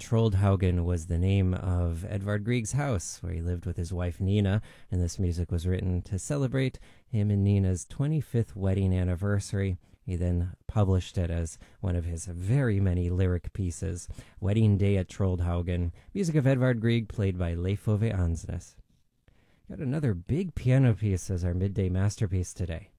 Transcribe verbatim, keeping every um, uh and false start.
Troldhaugen was the name of Edvard Grieg's house, where he lived with his wife Nina, and this music was written to celebrate him and Nina's twenty-fifth wedding anniversary. He then published it as one of his very many lyric pieces, Wedding Day at Troldhaugen, music of Edvard Grieg, played by Leif Ove Ansnes. Got another big piano piece as our midday masterpiece today.